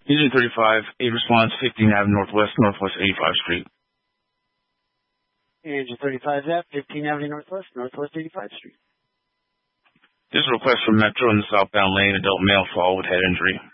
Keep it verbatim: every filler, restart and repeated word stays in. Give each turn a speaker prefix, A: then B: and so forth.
A: Agent thirty-five, a response, fifteen Avenue Northwest, Northwest eighty-five Street.
B: Agent thirty-five F, fifteen Avenue Northwest, Northwest eighty-five Street.
A: This is a request from Metro in the southbound lane, adult male fall with head injury.